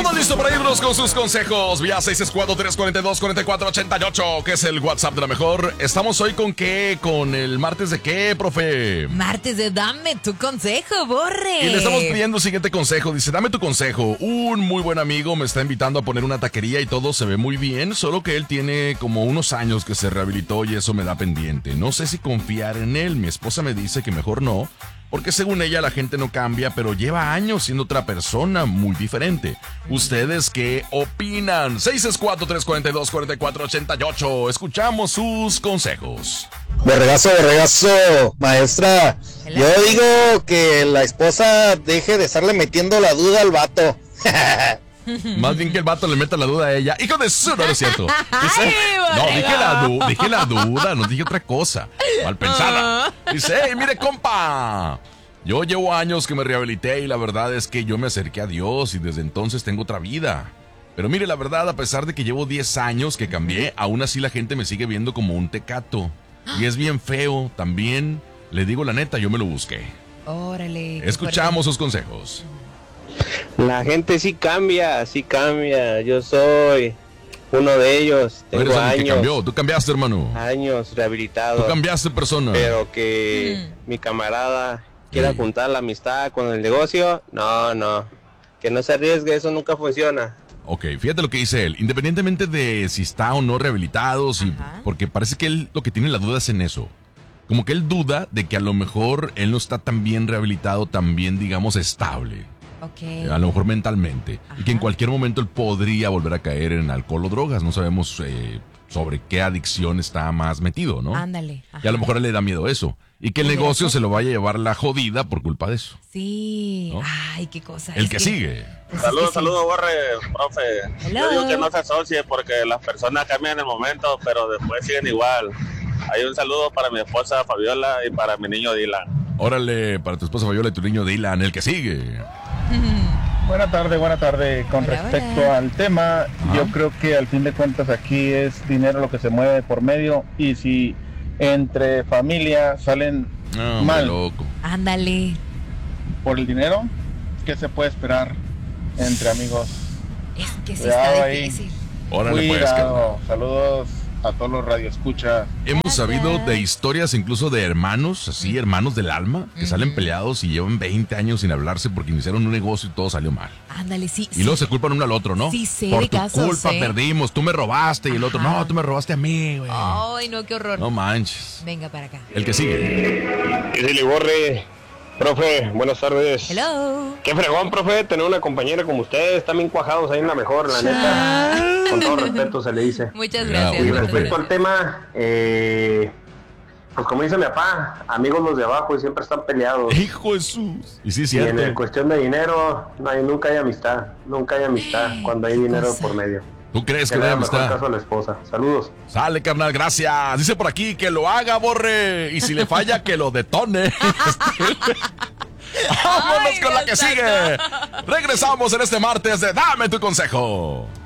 Todo listo para irnos con sus consejos vía 664-342-4488, que es el WhatsApp de la mejor. ¿Estamos hoy con qué? ¿Con el martes de qué, profe? Martes de dame tu consejo, Borre. Y le estamos pidiendo el siguiente consejo. Dice, dame tu consejo. Un muy buen amigo me está invitando a poner una taquería y todo se ve muy bien, solo que él tiene como unos años que se rehabilitó y eso me da pendiente. No sé si confiar en él. Mi esposa me dice que mejor no, porque según ella la gente no cambia, pero lleva años siendo otra persona muy diferente. ¿Ustedes qué opinan? 664-342-4488. Escuchamos sus consejos. Borregazo, maestra. Hello. Yo digo que la esposa deje de estarle metiendo la duda al vato. Más bien que el vato le meta la duda a ella. ¡Hijo de su! No, no es cierto. Dice, no, dije la duda, no dije otra cosa. Mal pensada. Dice, hey, mire, compa. Yo llevo años que me rehabilité y la verdad es que yo me acerqué a Dios y desde entonces tengo otra vida. Pero mire, la verdad, a pesar de que llevo 10 años que cambié, aún así la gente me sigue viendo como un tecato. Y es bien feo. También, le digo la neta, yo me lo busqué. Órale. Escuchamos sus consejos. La gente sí cambia. Yo soy uno de ellos. No eres Tengo alguien que años, cambió. Tú cambiaste, hermano. años rehabilitado. Tú cambiaste, persona. Pero que mi camarada quiera juntar la amistad con el negocio, no. Que no se arriesgue, eso nunca funciona. Ok, fíjate lo que dice él. Independientemente de si está o no rehabilitado, porque parece que él lo que tiene la duda es en eso. Como que él duda de que a lo mejor él no está tan bien rehabilitado, tan bien, digamos, estable. Ok. A lo mejor mentalmente. Y que en cualquier momento él podría volver a caer en alcohol o drogas. No sabemos sobre qué adicción está más metido, ¿no? Ándale. Y a lo mejor a él le da miedo eso. Y que el negocio se lo vaya a llevar la jodida por culpa de eso. Sí. ¿No? Ay, qué cosa. El que sigue. Pues Saludos, Borre, profe. Hello. Yo digo que no se asocie porque las personas cambian en el momento, pero después siguen igual. Hay un saludo para mi esposa Fabiola y para mi niño Dylan. Órale, para tu esposa Fabiola y tu niño Dylan, el que sigue. Buena tarde. Con Hola, respecto hola. al tema, yo creo que al fin de cuentas aquí es dinero lo que se mueve por medio y si entre familia salen No, mal loco. Ándale. por el dinero, ¿qué se puede esperar entre amigos? Es que sí Cuidado está ahí. difícil. Órale, pues. Cuidado. Saludos a todos los radioescuchas. Hemos sabido de historias incluso de hermanos, así, hermanos del alma, que salen peleados y llevan 20 años sin hablarse porque iniciaron un negocio y todo salió mal. Ándale, sí. Y luego se culpan uno al otro, ¿no? Sí, sé por de tu casos, culpa perdimos, tú me robaste y el otro, Ajá. no, tú me robaste a mí, güey. Ay, no, qué horror. No manches. Venga para acá. El que sigue. Y Borre, profe, buenas tardes. Hello. Qué fregón, profe, tener una compañera como ustedes, están bien cuajados ahí en la mejor, la neta. Con todo respeto se le dice. Muchas Ya, gracias. oye, Y muchas profe. respecto al gracias. tema, pues como dice mi papá, amigos los de abajo y siempre están peleados. Hijo de Jesús. Y sí, es Y en cierto. cuestión de dinero, nunca hay amistad cuando hay dinero cosa. por medio. ¿Tú crees Que que le no hay haga mejor amistad? caso a la esposa. Saludos. Sale, carnal, gracias. Dice por aquí que lo haga, Borre. Y si le falla, que lo detone. Vámonos Ay, con la Dios que sigue. Regresamos en este martes de Dame tu consejo.